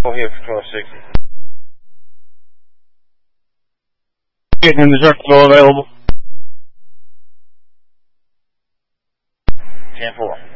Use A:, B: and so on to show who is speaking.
A: Go ahead for 1260.
B: Getting in the truck still available.
A: 10-4.